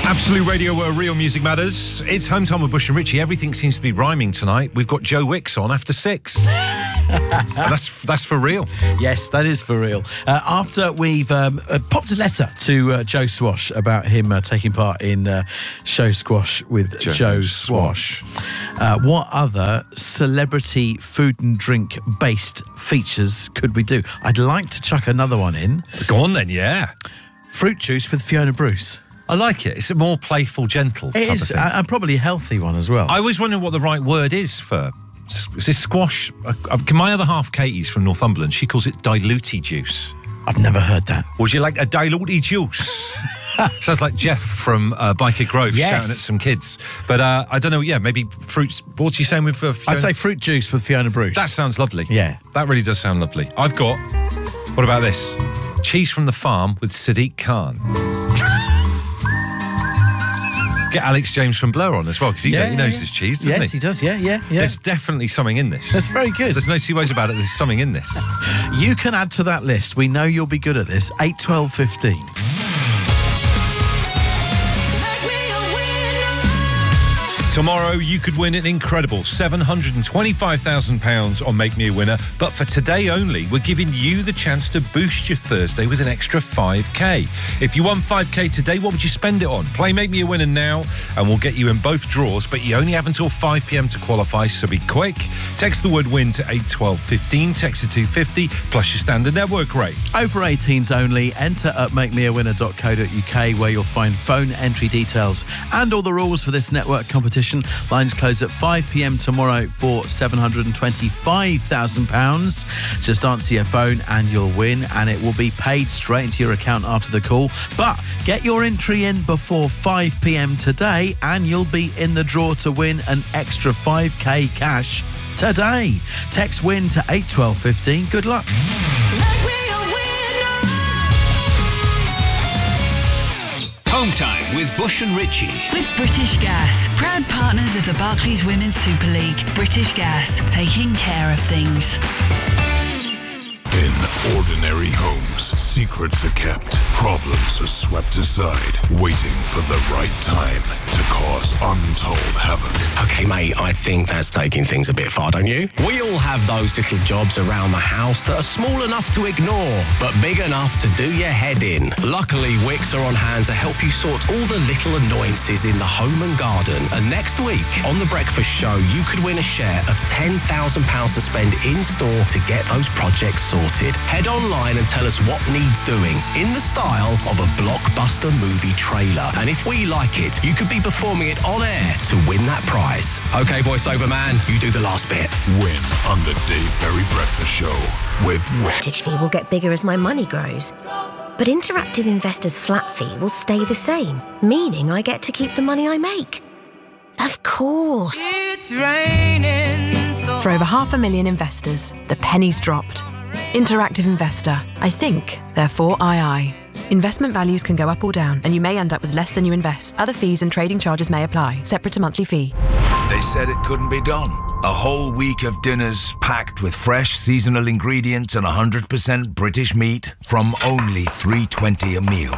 Absolute Radio, where real music matters. It's home time with Bush and Richie. Everything seems to be rhyming tonight. We've got Joe Wicks on after 6. That's for real. Yes, that is for real. After we've popped a letter to Joe Swash about him taking part in Show Squash with Joe Swash. What other celebrity food and drink based features could we do? I'd like to chuck another one in. Go on then, yeah. Fruit juice with Fiona Bruce. I like it. It's a more playful, gentle type of thing. And probably a healthy one as well. I always wonder what the right word is for... Is this squash? My other half, Katie's from Northumberland, she calls it diluty juice. I've never heard that. Would you like a diluty juice? Sounds like Jeff from Biker Grove shouting at some kids. But I don't know, maybe fruits. What are you saying with Fiona? I'd say fruit juice with Fiona Bruce. That sounds lovely. Yeah. That really does sound lovely. I've got... What about this? Cheese from the farm with Sadiq Khan. Get Alex James from Blur on as well, because he knows his cheese, doesn't he? Yes, he does, yeah. There's definitely something in this. That's very good. There's no two ways about it, there's something in this. You can add to that list. We know you'll be good at this. 8, 12, 15. Tomorrow, you could win an incredible £725,000 on Make Me a Winner. But for today only, we're giving you the chance to boost your Thursday with an extra 5k. If you won 5k today, what would you spend it on? Play Make Me a Winner now, and we'll get you in both draws. But you only have until 5 p.m. to qualify, so be quick. Text the word WIN to 81215. Text to 250, plus your standard network rate. Over 18s only. Enter at makemeawinner.co.uk, where you'll find phone entry details and all the rules for this network competition. Lines close at 5 p.m. tomorrow for £725,000. Just answer your phone and you'll win, and it will be paid straight into your account after the call. But get your entry in before 5 p.m. today, and you'll be in the draw to win an extra 5k cash today. Text WIN to 81215. Good luck. Home time with Bush and Richie. With British Gas, proud partners of the Barclays Women's Super League. British Gas, taking care of things. In ordinary homes, secrets are kept, problems are swept aside, waiting for the right time to cause untold havoc. Okay, mate, I think that's taking things a bit far, don't you? We all have those little jobs around the house that are small enough to ignore, but big enough to do your head in. Luckily, Wix are on hand to help you sort all the little annoyances in the home and garden. And next week, on The Breakfast Show, you could win a share of £10,000 to spend in-store to get those projects sorted. Head online and tell us what needs doing in the style of a blockbuster movie trailer. And if we like it, you could be performing it on air to win that prize. Okay, voiceover man, you do the last bit. Win on the Dave Berry Breakfast Show with Wix. Mortgage fee will get bigger as my money grows. But Interactive Investor's flat fee will stay the same, meaning I get to keep the money I make. Of course. It's raining. For over 500,000 investors, the penny's dropped. Interactive Investor. I think, therefore I. Investment values can go up or down, and you may end up with less than you invest. Other fees and trading charges may apply, separate to monthly fee. They said it couldn't be done. A whole week of dinners packed with fresh seasonal ingredients and 100% British meat from only $3.20 a meal.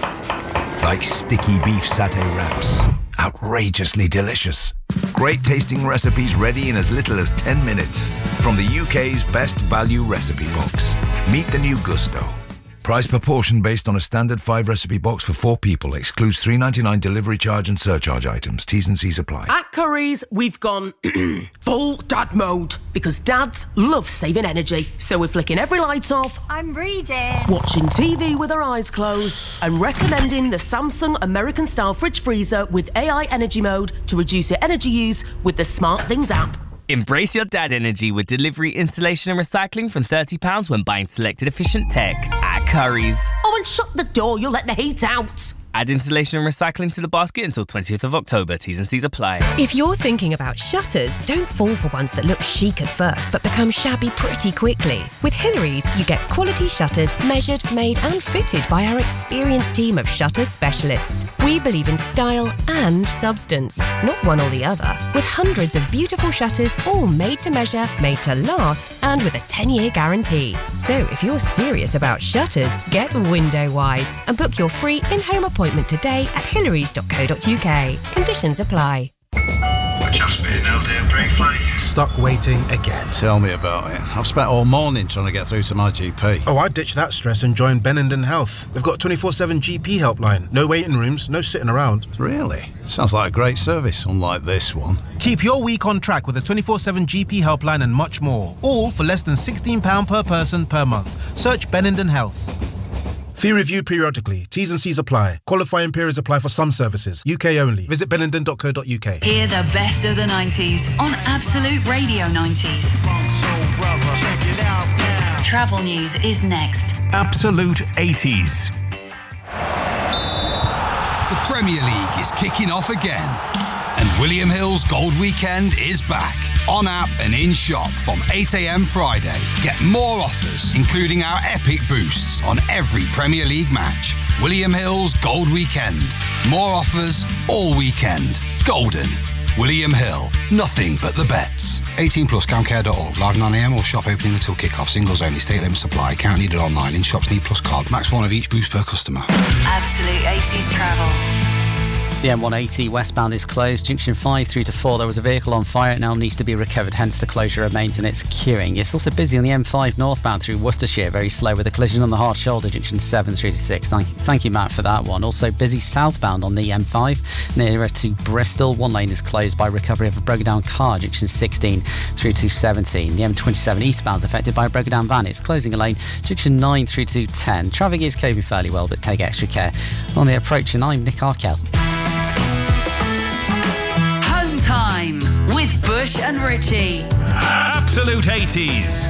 Like sticky beef satay wraps. Outrageously delicious. Great tasting recipes ready in as little as 10 minutes. From the UK's best value recipe box. Meet the new Gusto. Price per portion based on a standard 5 recipe box for 4 people. Excludes $3.99 delivery charge and surcharge items. T's and C's apply. At Curry's, we've gone full dad mode because dads love saving energy. So we're flicking every light off. I'm reading. Watching TV with our eyes closed and recommending the Samsung American-style fridge freezer with AI energy mode to reduce your energy use with the Smart Things app. Embrace your dad energy with delivery, installation and recycling from £30 when buying selected efficient tech at Curry's. Oh, and shut the door, you'll let the heat out. Add installation and recycling to the basket until 20th of October. T's and C's apply. If you're thinking about shutters, don't fall for ones that look chic at first but become shabby pretty quickly. With Hillary's, you get quality shutters measured, made and fitted by our experienced team of shutter specialists. We believe in style and substance, not one or the other. With hundreds of beautiful shutters, all made to measure, made to last, and with a 10-year guarantee. So if you're serious about shutters, get Window Wise and book your free in-home appointment appointment today at hillarys.co.uk. Conditions apply. Just been LDM briefly. Stuck waiting again. Tell me about it. I've spent all morning trying to get through to my GP. Oh, I'd ditch that stress and join Benenden Health. They've got a 24/7 GP helpline. No waiting rooms, no sitting around. Really? Sounds like a great service, unlike this one. Keep your week on track with a 24/7 GP helpline and much more. All for less than £16 per person per month. Search Benenden Health. Fee reviewed periodically. T's and C's apply. Qualifying periods apply for some services. UK only. Visit benenden.co.uk. Hear the best of the 90s on Absolute Radio 90s. Travel news is next. Absolute 80s. The Premier League is kicking off again, and William Hill's Gold Weekend is back. On app and in shop from 8 a.m. Friday. Get more offers, including our epic boosts on every Premier League match. William Hill's Gold Weekend. More offers all weekend. Golden. William Hill. Nothing but the bets. 18 plus, camcare.org. Live 9 a.m. or shop opening until kick-off. Singles only. State limit supply. Count needed online. In shops need plus card. Max one of each boost per customer. Absolute 80s travel. The M180 westbound is closed. Junction 5 through to 4. There was a vehicle on fire. It now needs to be recovered, hence the closure remains and it's queuing. It's also busy on the M5 northbound through Worcestershire. Very slow with a collision on the hard shoulder, junction 7 through to 6. Thank you, Matt, for that one. Also busy southbound on the M5 nearer to Bristol. One lane is closed by recovery of a broken down car, junction 16 through to 17. The M27 eastbound is affected by a broken down van. It's closing a lane, junction 9 through to 10. Traffic is coping fairly well, but take extra care. On the approach, and I'm Nick Arkell. Time with Bush and Richie. Absolute 80s.